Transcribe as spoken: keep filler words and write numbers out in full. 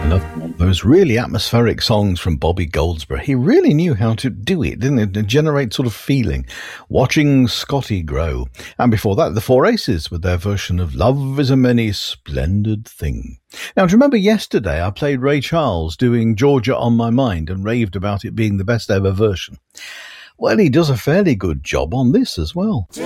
Those really atmospheric songs from Bobby Goldsboro. He really knew how to do it, didn't it? To generate sort of feeling. Watching Scotty grow. And before that, the Four Aces with their version of Love is a Many Splendid Thing. Now, do you remember yesterday I played Ray Charles doing Georgia on My Mind and raved about it being the best ever version? Well, he does a fairly good job on this as well.